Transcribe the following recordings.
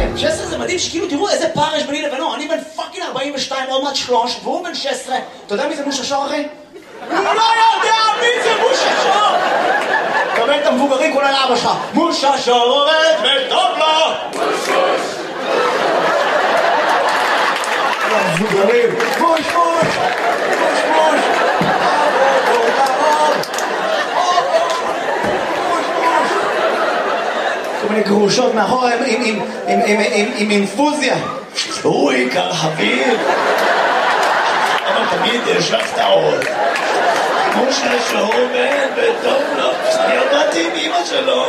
16 זה מדהים שכאילו תראו איזה פער יש ביני לבינו. אני בן פאקינג 42, עוד מעט 3, והוא בן 16. אתה יודע מי זה מושה שור, אחי? הוא לא יודע מי זה מושה שור! קבל את המבוגרים כולל אבא שלך. מושה שור עובד וטוב לו! המבוגרים. מוש מוש! מוש מוש! כל מיני גרושות מאחור עם אינפוזיה. הוא עיקר חביב. אבל תמיד יש לך טעות. מושה שור עובד וטוב לו. אני עבדתי עם אמא שלו.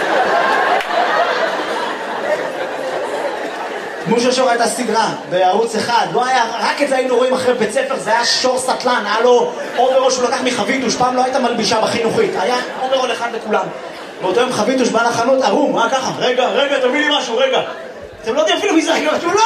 מושה שור הייתה סדרה בערוץ אחד, לא היה, רק את זה היינו רואים אחרי בית ספר, זה היה שור סטלן, היה לו אוברול שהוא לקח מחביתוש, פעם לא הייתה מלבישה בחינוכית, היה אוברול אחד לכולם. באותו יום חביתוש בא לחנות ערום, היה ככה, רגע, תביא לי משהו, רגע. אתם לא יודעים אפילו מי זה,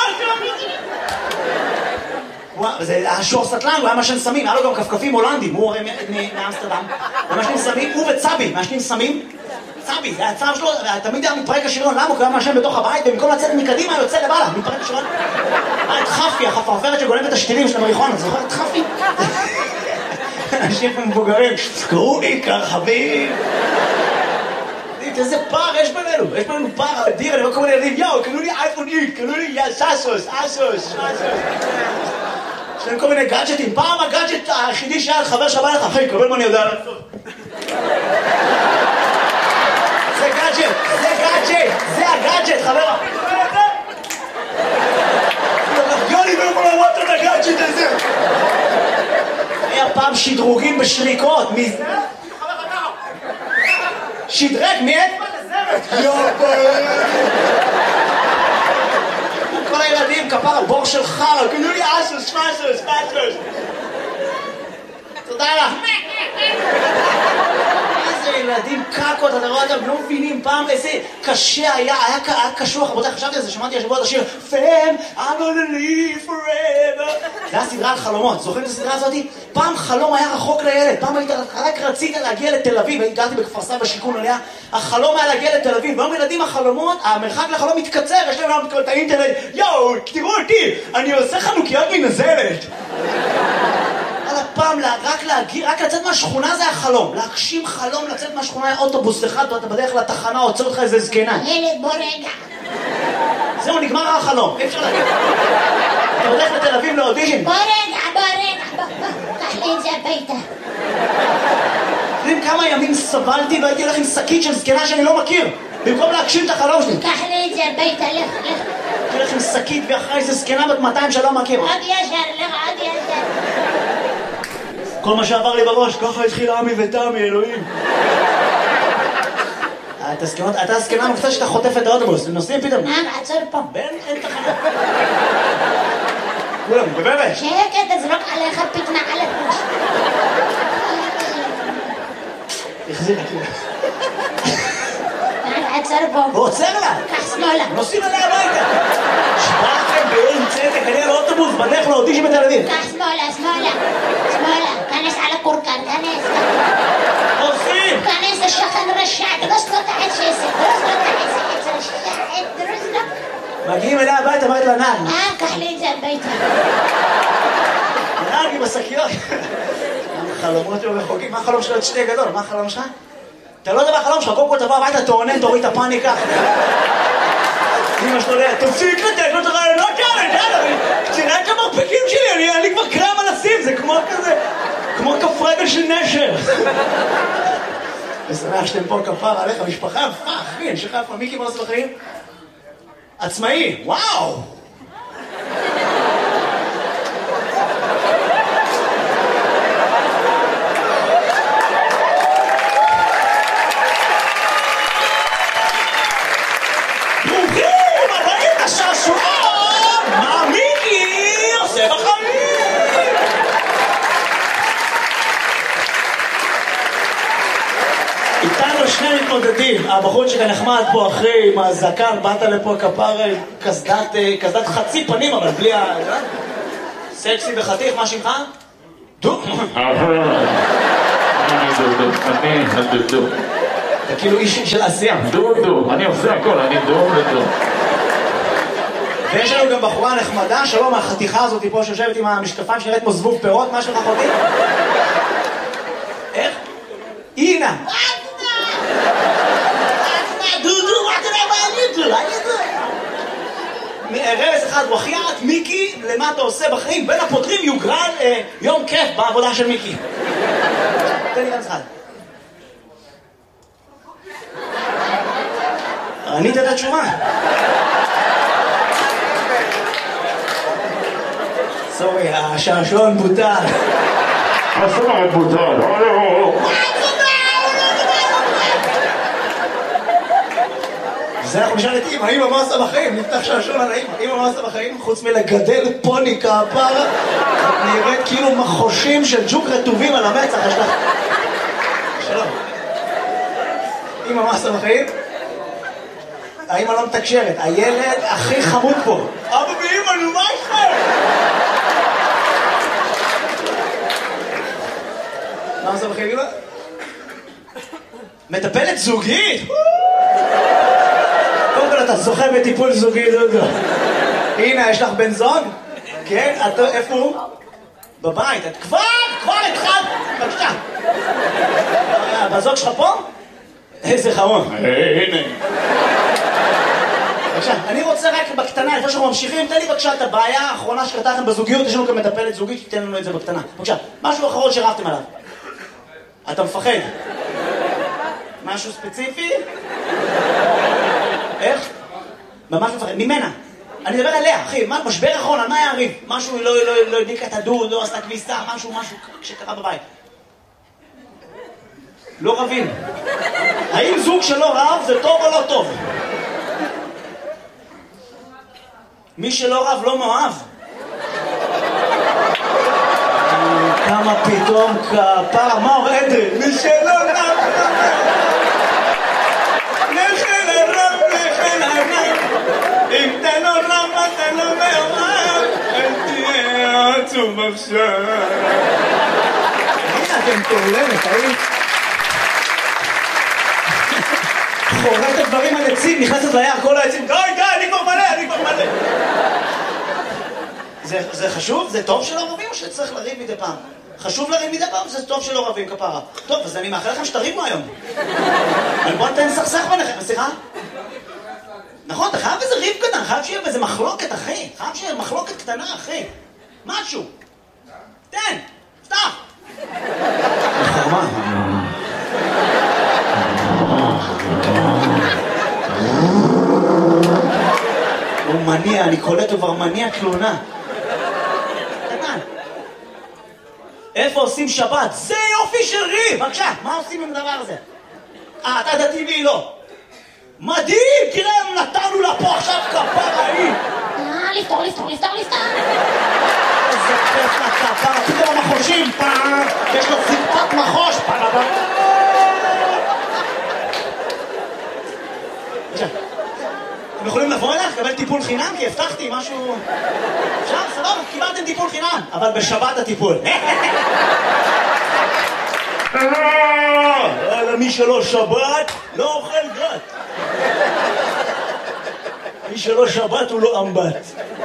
זה היה שור סטלן, הוא היה משן סמים, היה לו גם כפכפים הולנדים, הוא הרי מאמסטרדם, הוא משנים סמים, הוא וצבי, משנים סמים. צבי, זה הצו שלו, תמיד היה מתפרק השריון, למה? הוא היה משם בתוך הבית, במקום לצאת מקדימה, יוצא לבעלה, מתפרק השריון. היה את חפי, החפרפרת שגונבת את השתילים של המריחואנה, זוכר את חפי? אנשים מבוגרים, קראו עיקר חביב. איזה פער יש בינינו, יש בינינו פער אדיר, אני רואה כל מיני ילדים, יאו, קנו לי אייפון איקס, קנו לי סאסוס. יש להם כל מיני גאדג'טים, פעם הגאדג'ט היחידי שהיה חבר שבא לך, אחי, קבל מה אני יודע לעשות. זה הגאדג'ט, חבר. יוני לא לראות את הגאדג'ט הזה. היה פעם שדרוגים בשריקות. שדרג מיד? כל הילדים כפר בור של חר, קנו לי אסוס. תודה לך. איזה ילדים קקות, אתה רואה אותם, לא מבינים פעם איזה קשה היה קשוח, רבותיי, חשבתי על זה, שמעתי השבוע את השיר Fam, I'm gonna live forever. זה היה סדרה על חלומות, זוכרים את הסדרה הזאת? פעם חלום היה רחוק לילד, פעם רק רצית להגיע לתל אביב, גרתי בכפר סבא בשיכון עליה, החלום היה להגיע לתל אביב, והיום ילדים החלומות, המרחק לחלום מתקצר, יש להם את האינטרנט, יואו, תראו אותי, אני עושה חנוכיות מנזלת. פעם רק לצאת מהשכונה זה היה חלום, להגשים חלום לצאת מהשכונה היה אוטובוס אחד ואתה בדרך לתחנה עוצר אותך איזה זקנה. ילד בוא רגע. זהו, נגמר החלום, אי אפשר להגיד. אתה בדרך לתל אביב לאודישן. בוא רגע, קח לי את זה הביתה. יודעים כמה ימים סבלתי והייתי הולך עם שקית של זקנה שאני לא מכיר במקום להגשים את החלום שלי. קח לי את זה הביתה, לך. הייתי הולך עם שקית ואחרי איזה זקנה בת 200 שלא מכיר. עוד ישר. כל מה שעבר לי בראש, ככה התחיל עמי ותמי, אלוהים. אתה הזקנה המקצת שאתה חוטף את האוטובוס, נוסעים פתאום. עצור פה. אין תחנה. כולם, בבבת. שקט, תזרוק עליך פתנה על הפוש. החזיר לי. עצור פה. הוא עוצר לה. קח שמאלה. נוסעים עליה הביתה. שבאתם באין צדק, אני על האוטובוס, בדרך לאודישן בתל אביב. קח שמאלה. כנס על הקורקן, כנס. עושים! כנס לשכן רשע, דרוס לו את העצס, דרוס לו. מגיעים אליה הביתה, אמרת לה נעל. קח לי את זה הביתה. נעל עם השקיות. החלומות שלו רחוקים, מה החלום שלו? את שתי גדול, מה החלום שלך? אתה לא יודע מה החלום שלך, קודם כל תבוא הביתה, תוריד את הפאניקה. אמא שלו ליה, תפסיק לתת לו את הרעיונות כאלה, תראה כמה מרפקים שלי, אני כבר קרם אנסים, זה כמו כזה, כמו כף רגל של נשר. אני שמח שאתם פה כפר עליך, משפחה יפה, אחי, אני שכה יפה, מיקי מה עושה בחיים? עצמאי, וואו! שני מתמודדים, הבחור שלה נחמד פה אחרי עם הזקן, באת לפה כפר קסדת חצי פנים אבל בלי ה... סקסי וחתיך, מה שמך? דו? אני דודו. אתה כאילו איש של עשייה. דודו, אני עושה הכל, אני דודו. ויש לנו גם בחורה נחמדה, שלום, החתיכה הזאת פה שיושבת עם המשקפיים שנראית כמו זבוב פירות, מה שלך אחותי? איך? אינה. דודו, מה אתה יודע מה אני רמז אחד, וחיית מיקי, למה אתה עושה בחיים? בין הפותרים יוגרל יום כיף בעבודה של מיקי. תן לי רמז אחד. ענית את התשובה. סורי, השעשועון בוטל. הסרט בוטל. זה אנחנו נשאל את אמא, אמא מה עושה בחיים? נפתח שעשועון על האמא. אמא מה עושה בחיים? חוץ מלגדל פוני כפרה, נראית כאילו מחושים של ג'וק רטובים על המצח. יש לך... שלום. אמא מה עושה בחיים? האמא לא מתקשרת, הילד הכי חמוד פה. אבא ואמא, נו מה איתכם? מה עושה בחיים, אמא? מטפלת זוגית? קודם כל אתה זוכה בטיפול זוגי, דודו. הנה, יש לך בן זוג? כן? איפה הוא? בבית. את כבר התחלת. בבקשה. בזוג שלך פה? איזה חמוד. הנה. בבקשה, אני רוצה רק בקטנה, לפני שאנחנו ממשיכים, תן לי בבקשה את הבעיה האחרונה שקרתה לכם בזוגיות, יש לנו גם מטפלת זוגית, תתן לנו את זה בקטנה. בבקשה, משהו אחרון שרבתם עליו. אתה מפחד? משהו ספציפי? איך? ממש מפחד, ממנה. אני מדבר עליה, אחי, משבר אחרון, על מה היה הריב? משהו לא הדליקה את הדוד, לא עשתה כביסה, משהו שקרה בבית. לא רבים. האם זוג שלא רב זה טוב או לא טוב? מי שלא רב לא מאוהב. כמה פתאום כפרה, מה אומר אדרי? מי שלא רב נכן הרב, נכן הרב. אם אתה לא רב, אתה לא מאוהב. אל תהיה עצוב עכשיו. הנה אתם תעולמת, האם? חורט הדברים על עצים, נכנסת ליער, כל העצים, די, אני כבר מלא. זה חשוב? זה טוב שלא רבים או שצריך לריב מדי פעם? חשוב לריב מדי פעם? זה טוב שלא רבים כפרה. טוב, אז אני מאחל לכם שתריבו היום. בוא נתן סכסך ביניכם, סליחה? נכון, אתה חייב איזה ריב קטן, חייב שיהיה איזה מחלוקת, אחי. חייב שיהיה מחלוקת קטנה, אחי. משהו. תן, פתח. חרמה. הוא מניע, אני קולט כבר מניע תלונה. קטן. איפה עושים שבת? זה יופי של ריב! בבקשה, מה עושים עם הדבר הזה? אתה דתי והיא לא. מדהים! תראה, נתנו לה פה עכשיו כפרה היא. לפתור. איזה כיף לה כפרה, פתאום המחושים, יש לו זיקפת מחוש. בבקשה. אתם יכולים לבוא אליך, לקבל טיפול חינם? כי הבטחתי משהו... אפשר, סבבה, קיבלתם טיפול חינם, אבל בשבת הטיפול. מי שלא שבת, לא אוכל גת. מי שלא שבת הוא לא אמבט.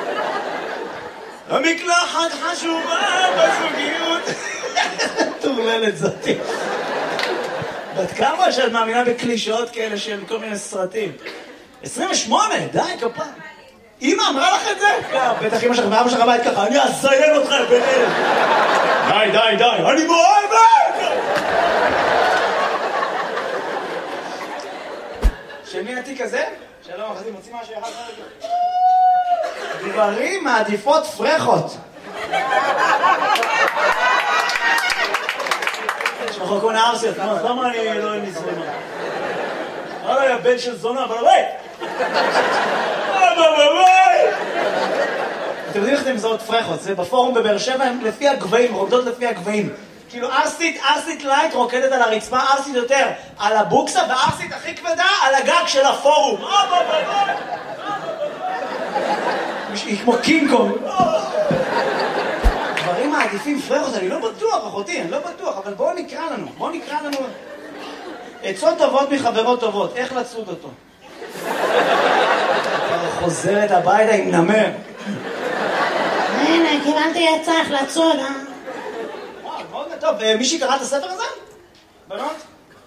המקלחת חשובה בזוגיות. תורללת זאתי. בת כמה שאת מאמינה בקלישאות כאלה של כל מיני סרטים? 28, די, כפיים. אמא אמרה לך את זה? בטח אמא שלך ואבא שלך בית ככה, אני אזיין אותך ביניהם. די, אני מאוהבת! של מי התיק הזה? שלום, אחרי מוצאים משהו אחד רגע. גברים מעדיפות פרחות. יש לך כל מיני ארסיות, למה אני לא נזרמה? הלאה, יא בן של זונה, אבל ביי! אתם יודעים איך אתם מזהות פרחות? זה בפורום בבאר שבע, הם לפי הגבהים, רוקדות לפי הגבהים. כאילו ארסית לייט רוקדת על הרצפה, ארסית יותר על הבוקסה, וארסית הכי כבדה על הגג של הפורום. היא כמו קינג קונג. דברים מעדיפים פרחות, אני לא בטוח, אחותי, אני לא בטוח, אבל בואו נקרא לנו. עצות טובות מחברות טובות, איך לצוד אותו? חוזרת הביתה עם נמר. הנה, קיבלתי עצה איך לצוד, וואו, מאוד טוב. מישהי קרא את הספר הזה? בנות?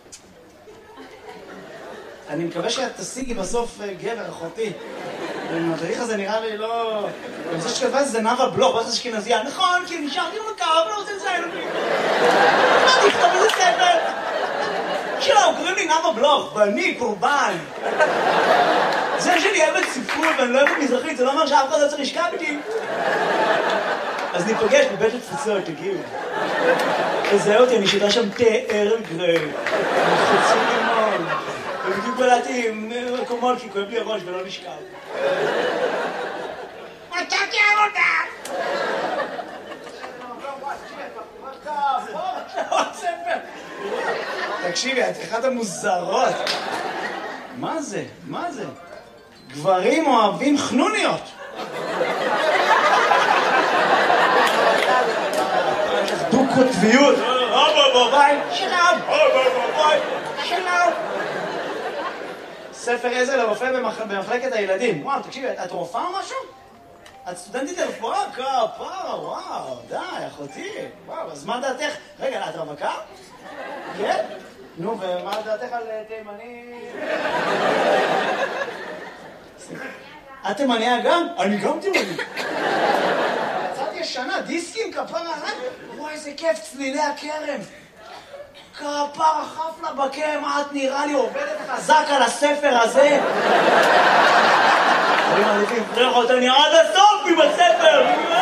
אני מקווה שאת תשיגי בסוף גבר, אחותי. המדריך הזה נראה לי לא... אני חושב שכתבה זה נאוה בלוך, בטח אשכנזייה. נכון, כי נשארתי במקר, אבל לא רוצה לציין אותי. מה תכתוב איזה ספר? שלום, קוראים לי נאוה בלוך, ואני קורבן. זה שאני אוהבת ספרות ואני לא אוהבת מזרחית, זה לא אומר שאף אחד לא צריך לשכב איתי. אז ניפגש בבית התפוצות, תגיעו. תזהה אותי, אני שותה שם תה ארל גריי. חוצים לימון. ובדיוק בלעתי עם קומול, כי כואב לי הראש ולא נשכב. מצאתי עבודה! תקשיבי, את אחת המוזרות. מה זה? מה זה? גברים אוהבים חנוניות. דו-קוטביות. שלום. שלום. ספר עזר לרופא במחלקת הילדים. וואו, תקשיבי, את רופאה או משהו? את סטודנטית לרפואה? כפרה, וואו, די, אחותי. וואו, אז מה דעתך? רגע, את רווקה? כן? נו, ומה דעתך על תימני? את תימניה גם? אני גם תימני. יצאתי ישנה, דיסקים, כפרה, וואי, איזה כיף, צלילי הכרם. כפרה חפלה בקרם, את נראה לי עובדת חזק על הספר הזה. אני מעדיף לפרח אותה, נראה עד הסוף עם הספר.